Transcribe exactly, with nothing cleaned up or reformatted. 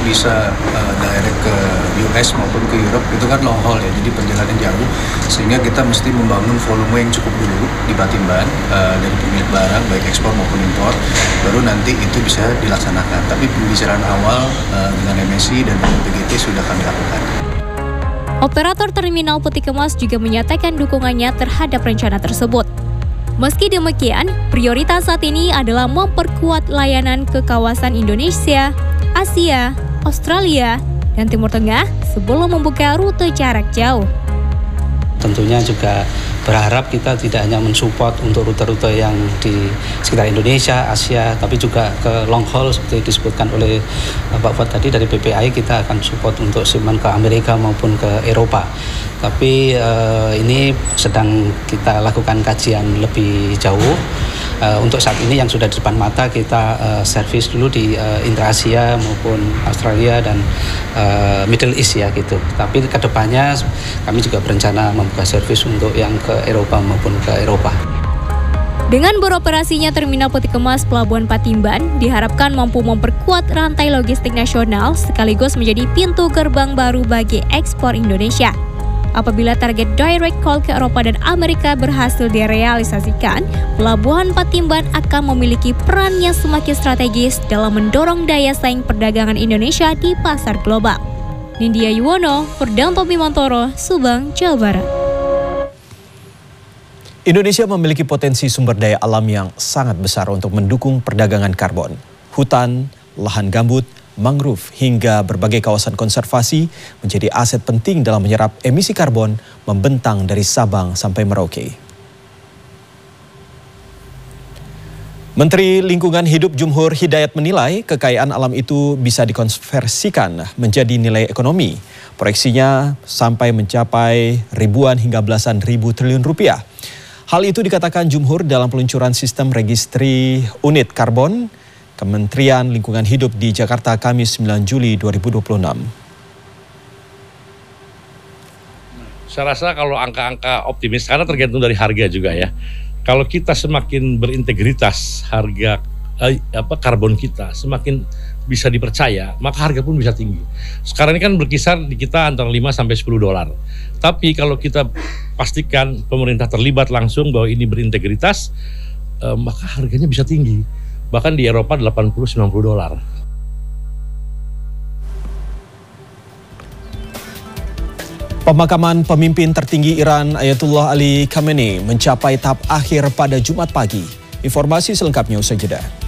bisa uh, direct ke U S maupun ke Europe itu kan long haul ya, jadi perjalanan jauh, sehingga kita mesti membangun volume yang cukup dulu di Patimban uh, dari pemilik barang baik ekspor maupun impor, baru nanti itu bisa dilaksanakan. Tapi pembicaraan awal uh, dengan M S I dan dengan P G T sudah kami lakukan. Operator Terminal Peti Kemas juga menyatakan dukungannya terhadap rencana tersebut. Meski demikian, prioritas saat ini adalah memperkuat layanan ke kawasan Indonesia, Asia, Australia, dan Timur Tengah sebelum membuka rute jarak jauh. Tentunya juga berharap kita tidak hanya mensupport untuk rute-rute yang di sekitar Indonesia, Asia, tapi juga ke long haul seperti disebutkan oleh Pak Fuad tadi dari B P I, kita akan support untuk shipment ke Amerika maupun ke Eropa. Tapi eh, ini sedang kita lakukan kajian lebih jauh. Uh, untuk saat ini yang sudah di depan mata kita uh, servis dulu di uh, Intra-Asia maupun Australia dan uh, Middle East ya gitu. Tapi kedepannya kami juga berencana membuka servis untuk yang ke Eropa maupun ke Eropa. Dengan beroperasinya Terminal Peti Kemas Pelabuhan Patimban diharapkan mampu memperkuat rantai logistik nasional sekaligus menjadi pintu gerbang baru bagi ekspor Indonesia. Apabila target direct call ke Eropa dan Amerika berhasil direalisasikan, Pelabuhan Patimban akan memiliki peran yang semakin strategis dalam mendorong daya saing perdagangan Indonesia di pasar global. Nindya Yuwono, Purdanto Bimantoro, Subang, Jawa Barat. Indonesia memiliki potensi sumber daya alam yang sangat besar untuk mendukung perdagangan karbon. Hutan, lahan gambut, mangrove hingga berbagai kawasan konservasi menjadi aset penting dalam menyerap emisi karbon membentang dari Sabang sampai Merauke. Menteri Lingkungan Hidup Jumhur Hidayat menilai kekayaan alam itu bisa dikonversikan menjadi nilai ekonomi. Proyeksinya sampai mencapai ribuan hingga belasan ribu triliun rupiah. Hal itu dikatakan Jumhur dalam peluncuran sistem registri unit karbon Kementerian Lingkungan Hidup di Jakarta Kamis sembilan Juli dua ribu dua puluh enam. Saya rasa kalau angka-angka optimis, karena tergantung dari harga juga ya. Kalau kita semakin berintegritas harga eh, apa karbon kita, semakin bisa dipercaya, maka harga pun bisa tinggi. Sekarang ini kan berkisar di kita antara lima sampai sepuluh dolar. Tapi kalau kita pastikan pemerintah terlibat langsung bahwa ini berintegritas, eh, maka harganya bisa tinggi. Bahkan di Eropa delapan puluh sampai sembilan puluh dolar. Pemakaman pemimpin tertinggi Iran Ayatullah Ali Khamenei mencapai tahap akhir pada Jumat pagi. Informasi selengkapnya usai jeda.